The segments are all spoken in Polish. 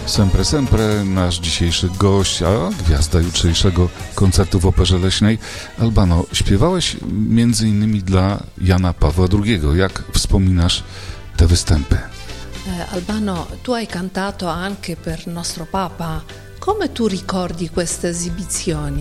Sempre, sempre, nasz dzisiejszy gość, a gwiazda jutrzejszego koncertu w Operze Leśnej. Albano, śpiewałeś między innymi dla Jana Pawła II. Jak wspominasz te występy? Albano, tu hai cantato anche per nostro Papa. Come tu ricordi queste esibizioni?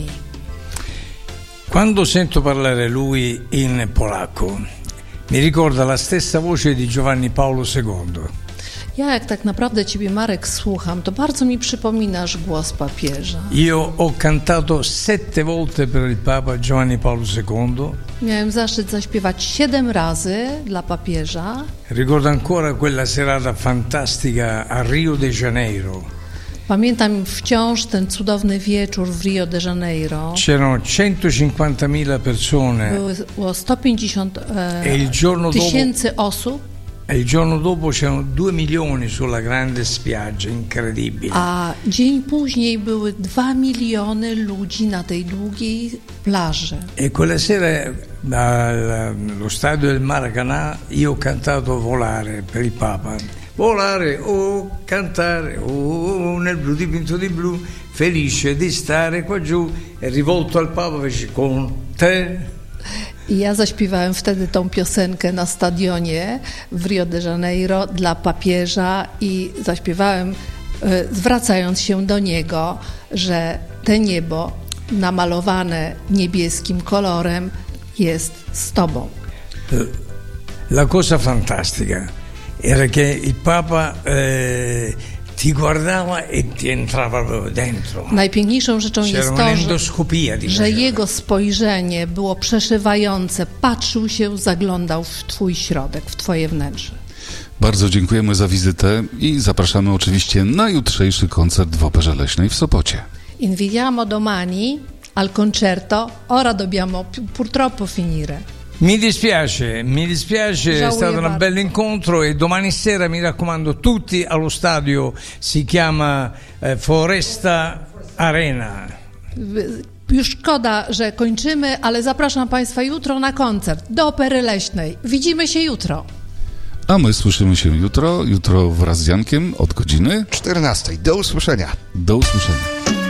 Quando sento parlare lui in polacco, mi ricorda la stessa voce di Giovanni Paolo II. Ja jak tak naprawdę Ciebie, Marek, słucham, to bardzo mi przypominasz głos papieża. Io ho cantato 7 volte per il Papa Giovanni Paolo II. Miałem zaszczyt zaśpiewać 7 razy dla papieża. Ricordo ancora quella serata fantastica a Rio de Janeiro. Pamiętam wciąż ten cudowny wieczór w Rio de Janeiro. C'erano 150.000 persone. Było 150 tysięcy osób. E il giorno dopo c'erano 2 milioni sulla grande spiaggia, incredibile. A dzień później były 2 miliony ludzi na tej długiej plaży. E quella sera allo stadio del Maracanã io ho cantato Volare per il Papa. Volare o cantare o nel blu dipinto di blu, felice di stare qua giù, e rivolto al Papa fece con te. I ja zaśpiewałem wtedy tą piosenkę na stadionie w Rio de Janeiro dla papieża i zaśpiewałem, zwracając się do niego, że te niebo namalowane niebieskim kolorem jest z Tobą. La cosa fantastica era che il Papa ti guardava e ti entrava dentro. Najpiękniejszą rzeczą jest to, że jego jego spojrzenie było przeszywające, patrzył się, zaglądał w Twój środek, w Twoje wnętrze. Bardzo dziękujemy za wizytę i zapraszamy oczywiście na jutrzejszy koncert w Operze Leśnej w Sopocie. Invitiamo domani al concerto, ora dobbiamo purtroppo finire. Mi dispiace, è stato un bel incontro e domani sera mi raccomando tutti allo stadio, si chiama Foresta Arena. Już szkoda, że kończymy, ale zapraszam Państwa jutro na koncert do Opery Leśnej. Widzimy się jutro. A my słyszymy się jutro wraz z Jankiem od godziny 14. Do usłyszenia. Do usłyszenia.